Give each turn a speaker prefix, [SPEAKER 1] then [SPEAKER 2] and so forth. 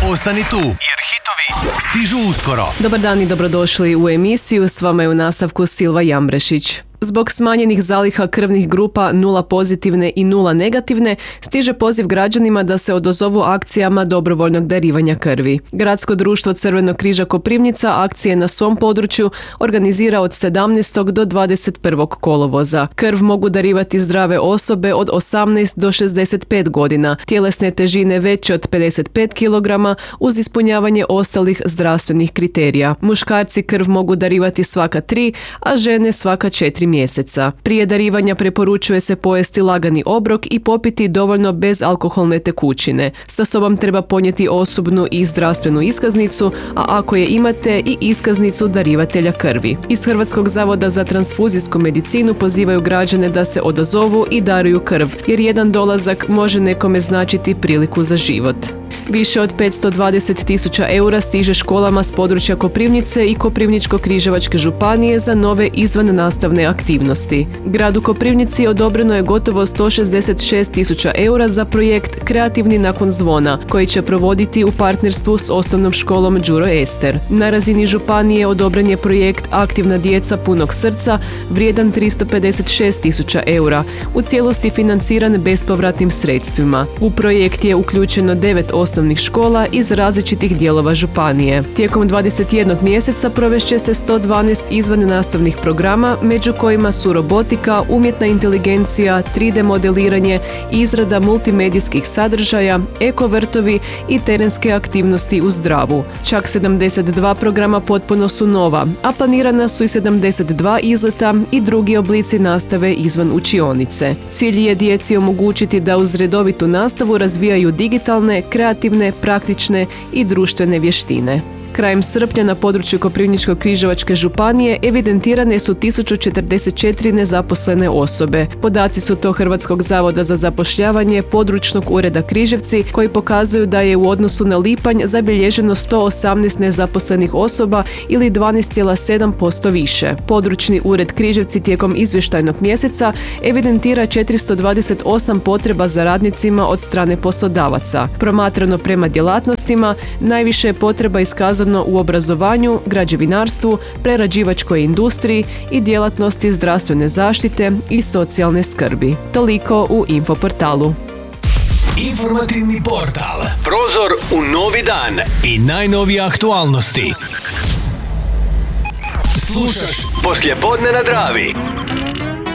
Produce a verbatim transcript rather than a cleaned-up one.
[SPEAKER 1] Ostani tu, jer hitovi stižu uskoro.
[SPEAKER 2] Dobar dan i dobrodošli u emisiju. S vama je u nastavku Silva Jambrešić. Zbog smanjenih zaliha krvnih grupa nula pozitivne i nula negativne, stiže poziv građanima da se odazovu akcijama dobrovoljnog darivanja krvi. Gradsko društvo Crvenog križa Koprivnica akcije na svom području organizira od sedamnaestog do dvadeset prvog kolovoza. Krv mogu darivati zdrave osobe od osamnaest do šezdeset pet godina, tjelesne težine veće od pedeset pet kilograma uz ispunjavanje ostalih zdravstvenih kriterija. Muškarci krv mogu darivati svaka tri, a žene svaka četiri mjeseca. Prije darivanja preporučuje se pojesti lagani obrok i popiti dovoljno bezalkoholne tekućine. Sa sobom treba ponijeti osobnu i zdravstvenu iskaznicu, a ako je imate i iskaznicu darivatelja krvi. Iz Hrvatskog zavoda za transfuzijsku medicinu pozivaju građane da se odazovu i daruju krv, jer jedan dolazak može nekome značiti priliku za život. Više od petsto dvadeset tisuća eura stiže školama s područja Koprivnice i Koprivničko-križevačke županije za nove izvannastavne aktivnosti. Gradu Koprivnici odobreno je gotovo sto šezdeset šest tisuća eura za projekt Kreativni nakon zvona, koji će provoditi u partnerstvu s osnovnom školom Đuro Ester. Na razini županije odobren je projekt Aktivna djeca punog srca, vrijedan tristo pedeset šest tisuća eura, u cijelosti financiran bespovratnim sredstvima. U projekt je uključeno devet osnovnih škola iz različitih dijelova županije. Tijekom dvadeset jednog mjeseca provešće se sto dvanaest izvannastavnih programa, među kojima su robotika, umjetna inteligencija, tri D modeliranje, izrada multimedijskih sadržaja, eko vrtovi i terenske aktivnosti u zdravu. Čak sedamdeset dva programa potpuno su nova, a planirana su i sedamdeset dva izleta i drugi oblici nastave izvan učionice. Cilj je djeci omogućiti da uz redovitu nastavu razvijaju digitalne, kreativne, praktične i društvene vještine. Krajem srpnja na području Koprivničko-križevačke županije evidentirane su tisuću četrdeset četiri nezaposlene osobe. Podaci su to Hrvatskog zavoda za zapošljavanje, područnog ureda Križevci, koji pokazuju da je u odnosu na lipanj zabilježeno sto osamnaest nezaposlenih osoba ili dvanaest zarez sedam posto više. Područni ured Križevci tijekom izvještajnog mjeseca evidentira četiristo dvadeset osam potreba za radnicima od strane poslodavaca. Promatrano prema djelatnostima, najviše je potreba iskazano u obrazovanju, građevinarstvu, prerađivačkoj industriji i djelatnosti zdravstvene zaštite i socijalne skrbi. Toliko u Infoportalu.
[SPEAKER 1] Informativni portal. Prozor u novi dan i najnovije aktualnosti. Slušaš Poslijepodne na Dravi.